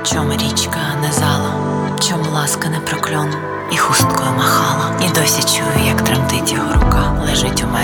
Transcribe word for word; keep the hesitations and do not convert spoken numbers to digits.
Чом річка не зала, чом ласка не прокльон, і хусткою махала, і досі чую, як тремтить його рука. Лежить у